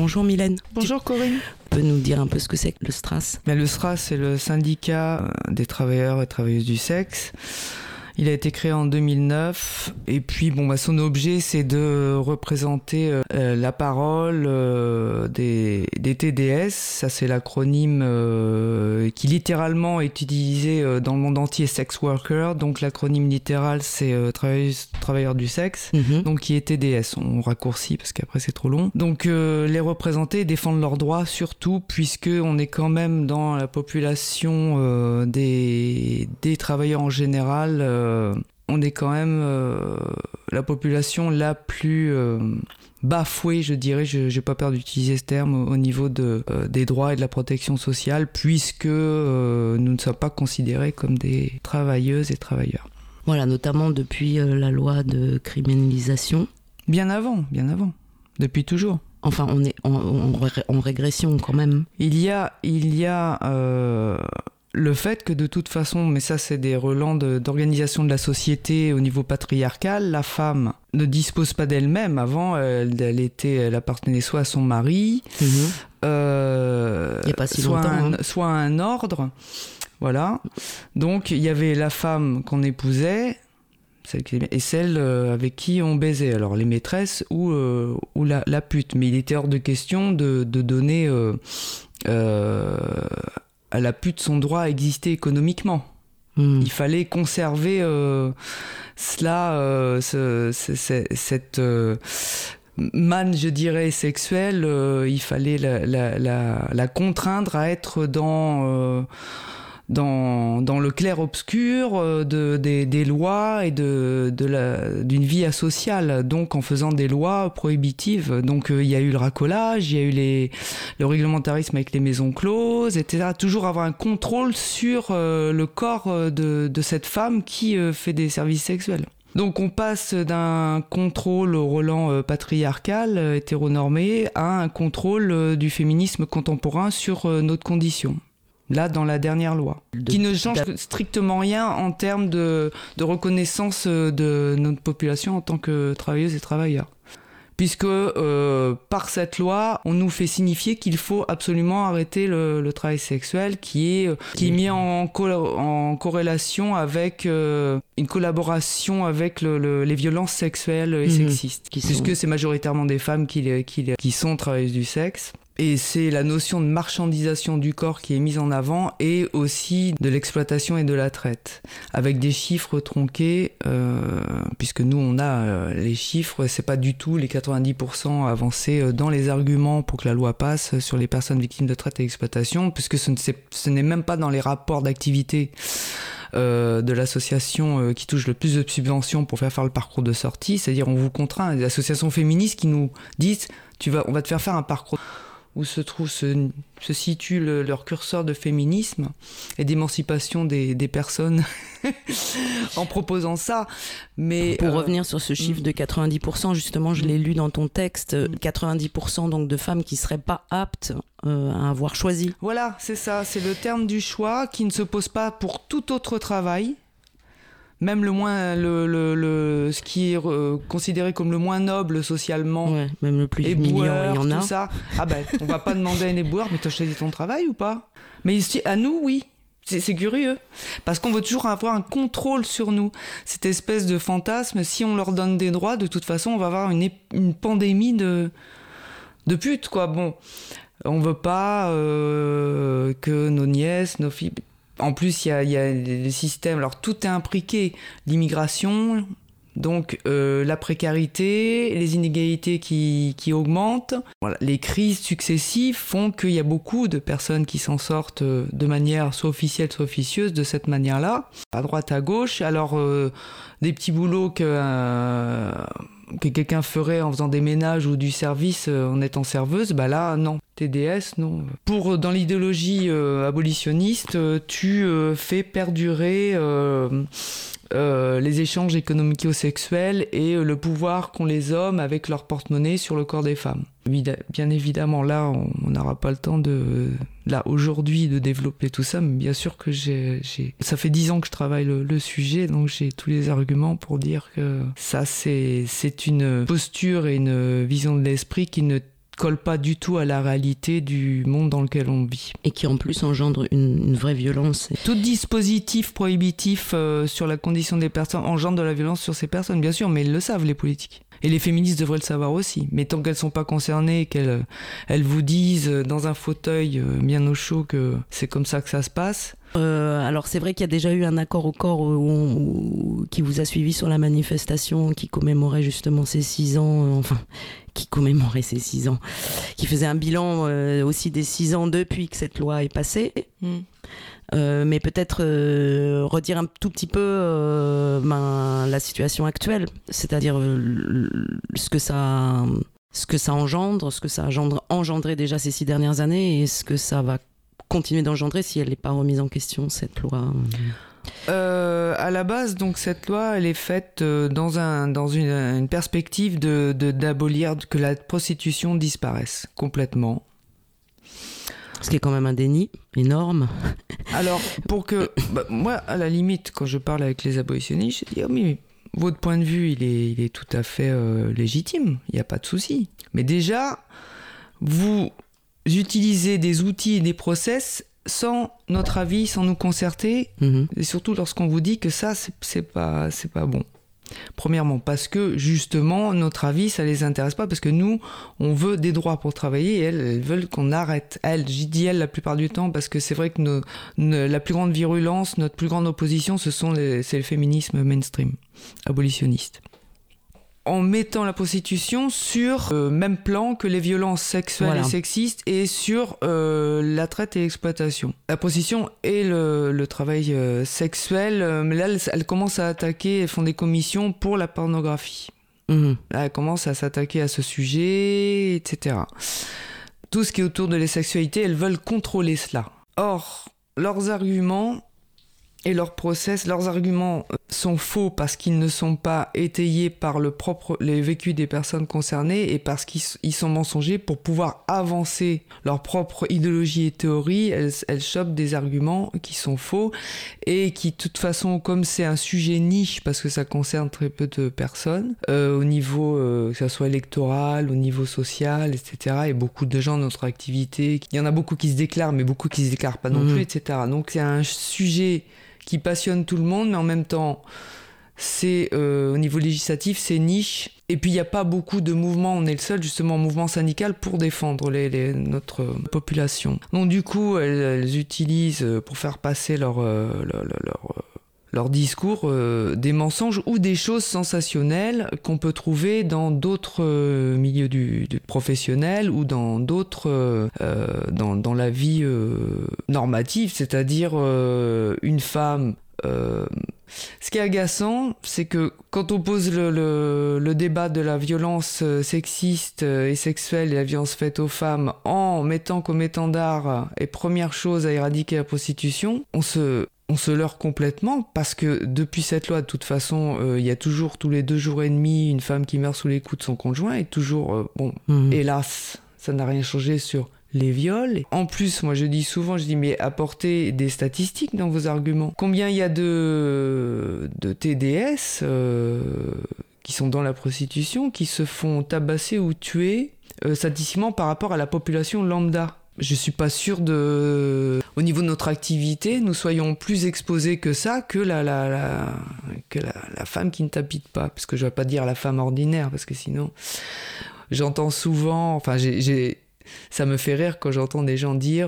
Bonjour Mylène. Bonjour Corinne. Tu peux nous dire un peu ce que c'est que le STRAS ? Le STRAS, c'est le syndicat des travailleurs et travailleuses du sexe. Il a été créé en 2009 et puis son objet c'est de représenter la parole des TDS, ça c'est l'acronyme qui littéralement est utilisé dans le monde entier, sex worker, donc l'acronyme littéral c'est travailleurs du sexe, donc qui est TDS, on raccourcit parce qu'après c'est trop long. Donc les représenter et défendre leurs droits surtout puisque on est quand même dans la population des travailleurs en général, on est quand même la population la plus bafouée, je dirais, j'ai pas peur d'utiliser ce terme, au niveau des droits et de la protection sociale, puisque nous ne sommes pas considérés comme des travailleuses et travailleurs. Voilà, notamment depuis la loi de criminalisation. Bien avant, depuis toujours. Enfin, on est en régression quand même. Il y a le fait que de toute façon, mais ça c'est des relents d'organisation de la société au niveau patriarcal, la femme ne dispose pas d'elle-même. Avant, elle appartenait soit à son mari, Il y a pas si longtemps, soit à un ordre. Voilà. Donc il y avait la femme qu'on épousait et celle avec qui on baisait. Alors les maîtresses ou la pute. Mais il était hors de question de donner à la pute son droit à exister économiquement. Il fallait conserver cette manne, je dirais, sexuelle. Il fallait la contraindre à être dans le clair-obscur des lois et d'une vie asociale, donc en faisant des lois prohibitives. Donc il y a eu le racolage, il y a eu le réglementarisme avec les maisons closes, etc. Toujours avoir un contrôle sur le corps de cette femme qui fait des services sexuels. Donc on passe d'un contrôle au relent patriarcal, hétéronormé, à un contrôle du féminisme contemporain sur notre condition. Là, dans la dernière loi, qui ne change strictement rien en termes de reconnaissance de notre population en tant que travailleuses et travailleurs. Puisque par cette loi, on nous fait signifier qu'il faut absolument arrêter le travail sexuel qui est mis en corrélation avec une collaboration avec les violences sexuelles et sexistes. Puisque c'est majoritairement des femmes qui sont travailleuses du sexe. Et c'est la notion de marchandisation du corps qui est mise en avant et aussi de l'exploitation et de la traite. Avec des chiffres tronqués, puisque nous on a les chiffres, c'est pas du tout les 90% avancés dans les arguments pour que la loi passe sur les personnes victimes de traite et d'exploitation, puisque ce n'est même pas dans les rapports d'activité de l'association qui touche le plus de subventions pour faire le parcours de sortie, c'est-à-dire on vous contraint, des associations féministes qui nous disent on va te faire un parcours où se situe leur curseur de féminisme et d'émancipation des personnes en proposant ça. Mais pour revenir sur ce chiffre de 90%, justement, je l'ai lu dans ton texte, 90% donc de femmes qui seraient pas aptes à avoir choisi. Voilà, c'est ça, c'est le terme du choix qui ne se pose pas pour tout autre travail. Même ce qui est considéré comme le moins noble socialement, même le plus humiliant, il y en a. Tout ça. On va pas demander à un éboueur, mais t'as choisi ton travail ou pas ? Mais ici, à nous, oui. C'est curieux. Parce qu'on veut toujours avoir un contrôle sur nous. Cette espèce de fantasme, si on leur donne des droits, de toute façon, on va avoir une pandémie de putes, quoi. Bon, on veut pas que nos nièces, nos filles... En plus, il y a les systèmes, alors tout est imbriqué, l'immigration, donc la précarité, les inégalités qui augmentent. Voilà. Les crises successives font qu'il y a beaucoup de personnes qui s'en sortent de manière soit officielle, soit officieuse, de cette manière-là, à droite, à gauche. Alors, des petits boulots que quelqu'un ferait en faisant des ménages ou du service en étant serveuse, là, non. TDS, non. Dans l'idéologie abolitionniste, tu fais perdurer les échanges économico-sexuels et le pouvoir qu'ont les hommes avec leur porte-monnaie sur le corps des femmes. Bien évidemment, là, on n'aura pas le temps aujourd'hui de développer tout ça, mais bien sûr que ça fait 10 ans que je travaille le sujet, donc j'ai tous les arguments pour dire que ça, c'est une posture et une vision de l'esprit qui ne colle pas du tout à la réalité du monde dans lequel on vit. Et qui en plus engendre une vraie violence. Tout dispositif prohibitif sur la condition des personnes engendre de la violence sur ces personnes, bien sûr, mais ils le savent, les politiques. Et les féministes devraient le savoir aussi. Mais tant qu'elles ne sont pas concernées, qu'elles vous disent dans un fauteuil bien au chaud que c'est comme ça que ça se passe. Alors c'est vrai qu'il y a déjà eu un accord au corps qui vous a suivi sur la manifestation qui commémorait justement ces 6 ans, qui commémorait ces 6 ans, qui faisait un bilan aussi des 6 ans depuis que cette loi est passée. Mais peut-être redire un tout petit peu la situation actuelle, c'est-à-dire ce que ça engendre, ce que ça a engendré déjà ces 6 dernières années et ce que ça va continuer d'engendrer si elle n'est pas remise en question, cette loi. À la base, donc, cette loi, elle est faite dans une perspective d'abolir, que la prostitution disparaisse complètement. Ce qui est quand même un déni énorme. Alors, moi, à la limite, quand je parle avec les abolitionnistes, je dis, oh, mais votre point de vue, il est tout à fait légitime, il n'y a pas de souci. Mais déjà, vous utilisez des outils et des process sans notre avis, sans nous concerter, et surtout lorsqu'on vous dit que ça, c'est pas bon. Premièrement, parce que justement, notre avis, ça les intéresse pas, parce que nous, on veut des droits pour travailler, et elles veulent qu'on arrête. J'ai dit elles la plupart du temps, parce que c'est vrai que la plus grande virulence, notre plus grande opposition, c'est le féminisme mainstream, abolitionniste. En mettant la prostitution sur le même plan que les violences sexuelles et sexistes et sur la traite et l'exploitation. La prostitution et le travail sexuel, mais là, elles commencent à attaquer, elles font des commissions pour la pornographie. Là, elles commencent à s'attaquer à ce sujet, etc. Tout ce qui est autour de la sexualité, elles veulent contrôler cela. Or, leurs arguments et leurs arguments sont faux parce qu'ils ne sont pas étayés par les vécus des personnes concernées et parce qu'ils sont mensongers pour pouvoir avancer leur propre idéologie et théorie. Elles chopent des arguments qui sont faux et qui, de toute façon, comme c'est un sujet niche parce que ça concerne très peu de personnes, au niveau, que ce soit électoral, au niveau social, etc. Et beaucoup de gens dans notre activité, il y en a beaucoup qui se déclarent, mais beaucoup qui se déclarent pas non plus, etc. Donc c'est un sujet qui passionne tout le monde, mais en même temps, c'est au niveau législatif, c'est niche. Et puis, il n'y a pas beaucoup de mouvements. On est le seul, justement, mouvement syndical pour défendre notre population. Donc, du coup, elles utilisent, pour faire passer leur discours, des mensonges ou des choses sensationnelles qu'on peut trouver dans d'autres milieux du professionnel ou dans d'autres dans la vie normative, c'est-à-dire une femme. Ce qui est agaçant, c'est que quand on pose le débat de la violence sexiste et sexuelle et la violence faite aux femmes en mettant comme étendard et première chose à éradiquer la prostitution, on se leurre complètement parce que depuis cette loi, de toute façon, il y a toujours tous les 2 jours et demi une femme qui meurt sous les coups de son conjoint et toujours, hélas, ça n'a rien changé sur les viols. En plus, moi je dis mais apportez des statistiques dans vos arguments. Combien il y a de TDS qui sont dans la prostitution, qui se font tabasser ou tuer statistiquement par rapport à la population lambda? Je suis pas sûr au niveau de notre activité, nous soyons plus exposés que ça, que la femme qui ne t'habite pas. Parce que je vais pas dire la femme ordinaire, parce que sinon, j'entends souvent, ça me fait rire quand j'entends des gens dire,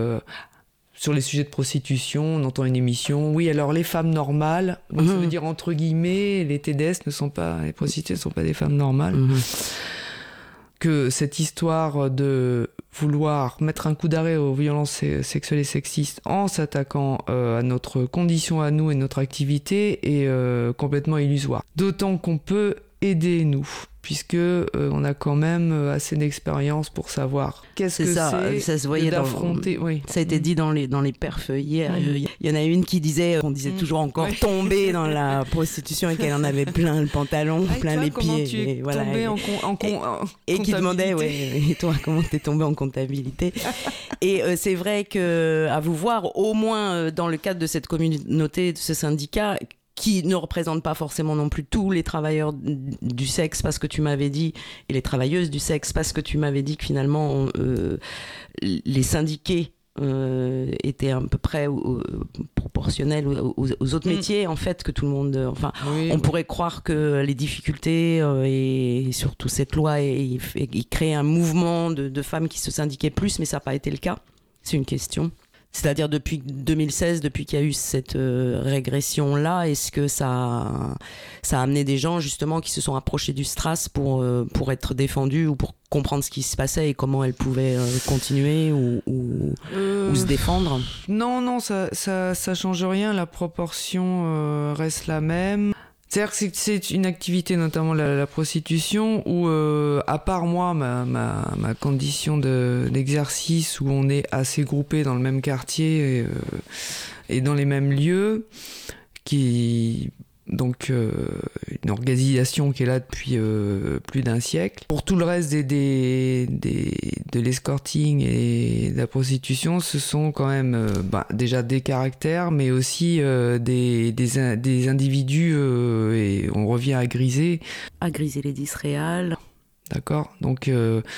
sur les sujets de prostitution, on entend une émission, oui, alors les femmes normales, donc ça veut dire entre guillemets, les TDS les prostituées ne sont pas des femmes normales. Que cette histoire de vouloir mettre un coup d'arrêt aux violences sexuelles et sexistes en s'attaquant à notre condition à nous et notre activité est complètement illusoire. D'autant qu'on peut aider, nous, puisque on a quand même assez d'expérience pour savoir qu'est-ce que ça se voyait d'affronter. Oui. Ça a été dit dans les perfs hier. Il y en a une qui disait, on disait toujours encore tomber dans la prostitution et qu'elle en avait plein le pantalon, plein les pieds. Et qui demandait, et toi, comment t'es tombé en comptabilité? Et c'est vrai que, à vous voir, au moins dans le cadre de cette communauté, de ce syndicat, qui ne représente pas forcément non plus tous les travailleurs du sexe, parce que tu m'avais dit, et les travailleuses du sexe, parce que tu m'avais dit que finalement les syndiqués étaient à peu près proportionnels aux autres métiers, en fait, que tout le monde... on pourrait croire que les difficultés et surtout cette loi, il crée un mouvement de femmes qui se syndiquaient plus, mais ça n'a pas été le cas. C'est une question. C'est-à-dire depuis 2016, depuis qu'il y a eu cette régression-là, est-ce que ça a amené des gens justement qui se sont approchés du STRAS pour être défendus ou pour comprendre ce qui se passait et comment elles pouvaient continuer ou se défendre? Non, ça change rien, la proportion reste la même. C'est-à-dire que c'est une activité, notamment la prostitution, où à part moi, ma condition d'exercice, où on est assez groupés dans le même quartier et dans les mêmes lieux, donc une organisation qui est là depuis plus d'1 siècle. Pour tout le reste de l'escorting et de la prostitution, ce sont quand même déjà des caractères, mais aussi des individus, et on revient à griser. À griser les 10 réals. D'accord. Donc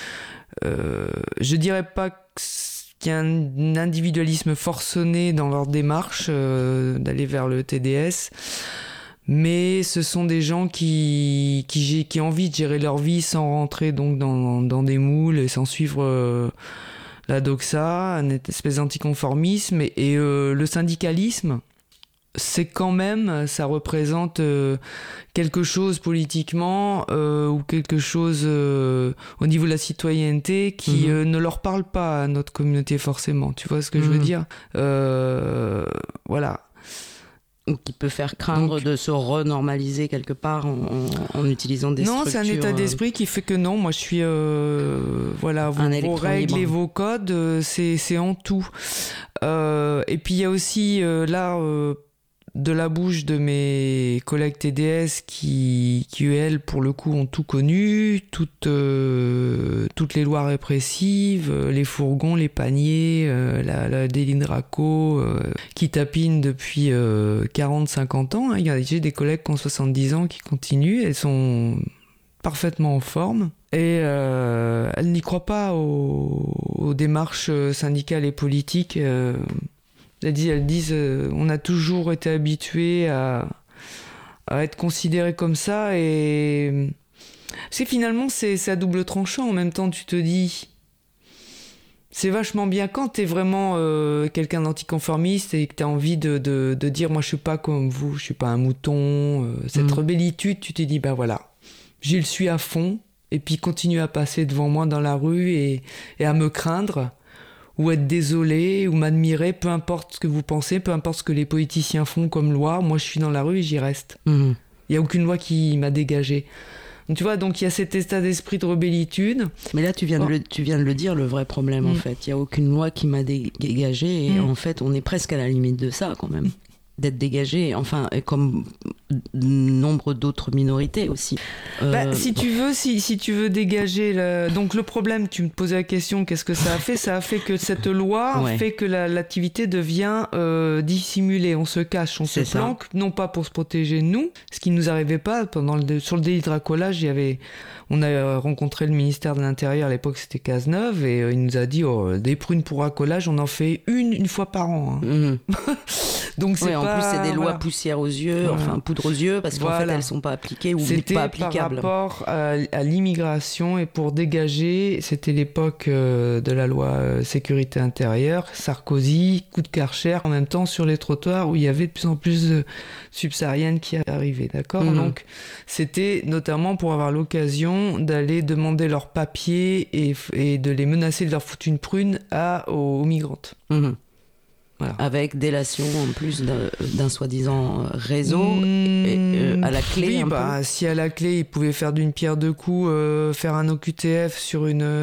je dirais pas qu'il y a un individualisme forcené dans leur démarche d'aller vers le TDS. Mais ce sont des gens qui ont envie de gérer leur vie sans rentrer donc dans des moules et sans suivre la doxa, une espèce d'anticonformisme. Et le syndicalisme, c'est quand même, ça représente quelque chose politiquement ou quelque chose au niveau de la citoyenneté qui ne leur parle pas à notre communauté forcément. Tu vois ce que je veux dire ? Voilà. Qui peut faire craindre de se renormaliser quelque part en utilisant des structures... Non, c'est un état d'esprit qui fait que non, moi je suis... vos règles et vos codes, c'est en tout. Et puis il y a aussi de la bouche de mes collègues TDS qui elles, pour le coup, ont tout connu, toutes les lois répressives, les fourgons, les paniers, la délit de Draco, qui tapinent depuis 40-50 ans. J'ai des collègues qui ont 70 ans qui continuent, elles sont parfaitement en forme. Et elles n'y croient pas aux démarches syndicales et politiques. Elles disent on a toujours été habitués à être considérés comme ça, et c'est finalement c'est à double tranchant. En même temps, tu te dis c'est vachement bien quand t'es vraiment quelqu'un d'anticonformiste et que t'as envie de dire moi je suis pas comme vous, je suis pas un mouton, cette rebellitude, tu te dis voilà, j'y le suis à fond, et puis continue à passer devant moi dans la rue et à me craindre ou être désolé, ou m'admirer, peu importe ce que vous pensez, peu importe ce que les politiciens font comme loi, moi je suis dans la rue et j'y reste. Il n'y a aucune loi qui m'a dégagé. Donc, tu vois, donc il y a cet état d'esprit de rebellitude. Mais là, tu viens de le dire, le vrai problème, en fait. Il n'y a aucune loi qui m'a dégagé, et en fait, on est presque à la limite de ça, quand même. D'être dégagé, enfin, comme nombre d'autres minorités aussi. Si tu veux dégager... Donc le problème, tu me posais la question, qu'est-ce que ça a fait ? Ça a fait que cette loi fait que l'activité devient dissimulée. On se cache, on se planque, non pas pour se protéger nous, ce qui ne nous arrivait pas. Sur le délit de racolage, on a rencontré le ministère de l'Intérieur, à l'époque c'était Cazeneuve, et il nous a dit des prunes pour racolage, on en fait une fois par an. Donc c'est en plus c'est des lois poussière aux yeux, enfin poudre aux yeux, parce qu'en fait elles sont pas appliquées ou pas applicables. C'était par rapport à l'immigration, et pour dégager, c'était l'époque de la loi sécurité intérieure, Sarkozy, coup de Karcher, en même temps sur les trottoirs où il y avait de plus en plus de subsahariennes qui arrivaient, d'accord ? Donc c'était notamment pour avoir l'occasion d'aller demander leurs papiers et de les menacer de leur foutre une prune aux migrantes. Voilà. Avec délation en plus d'un soi-disant réseau à la clé. Oui, un peu. Si à la clé ils pouvaient faire d'une pierre deux coups, faire un OQTF sur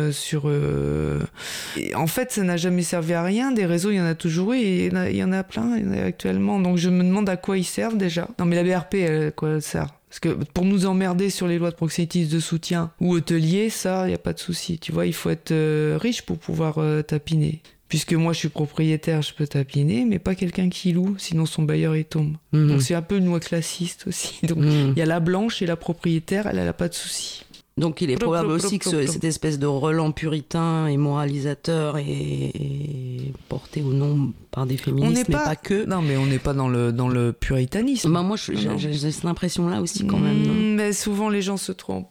en fait, ça n'a jamais servi à rien. Des réseaux, il y en a toujours eu, et il y en a plein actuellement. Donc je me demande à quoi ils servent déjà. Non, mais la BRP, à quoi elle sert ? Parce que pour nous emmerder sur les lois de proxénétisme de soutien ou hôtelier, ça, il n'y a pas de souci. Tu vois, il faut être riche pour pouvoir tapiner. Puisque moi, je suis propriétaire, je peux tapiner, mais pas quelqu'un qui loue, sinon son bailleur, il tombe. Donc, c'est un peu une loi classiste aussi. Donc, il y a la blanche et la propriétaire, elle n'a pas de souci. Donc, il est probable aussi que cette espèce de relent puritain et moralisateur est porté ou non par des féministes, mais pas que. Non, mais on n'est pas dans le puritanisme. Bah, moi, j'ai cette impression-là aussi, quand même. Non, mais souvent, les gens se trompent.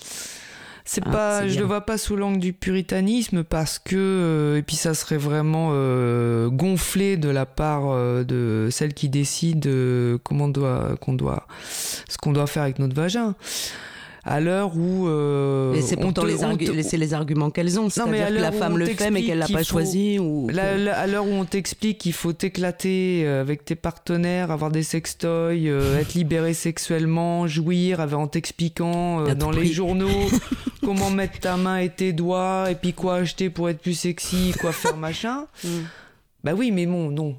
Je le vois pas sous l'angle du puritanisme parce que et puis ça serait vraiment gonflé de la part de celle qui décide ce qu'on doit faire avec notre vagin. À l'heure où et c'est pourtant c'est les arguments qu'elles ont, c'est-à-dire que la femme le fait mais qu'elle l'a pas choisi à l'heure où on t'explique qu'il faut t'éclater avec tes partenaires, avoir des sextoys, être libéré sexuellement, jouir en t'expliquant dans les journaux comment mettre ta main et tes doigts et puis quoi acheter pour être plus sexy, quoi faire machin. Bah oui, mais bon,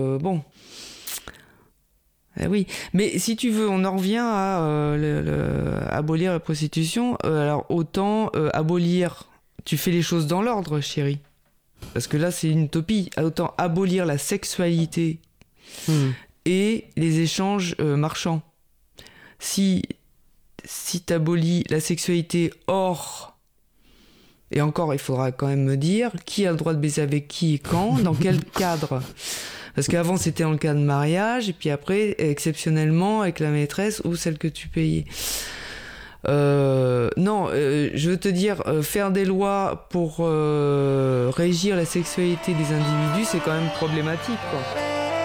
oui, mais si tu veux, on en revient à abolir la prostitution. Alors autant abolir, tu fais les choses dans l'ordre, chérie. Parce que là, c'est une utopie. Autant abolir la sexualité et les échanges marchands. Si t'abolis la sexualité hors... Et encore, il faudra quand même me dire qui a le droit de baiser avec qui et quand, dans quel cadre. Parce qu'avant, c'était en le cas de mariage, et puis après, exceptionnellement, avec la maîtresse ou celle que tu payais. Je veux te dire, faire des lois pour régir la sexualité des individus, c'est quand même problématique, quoi.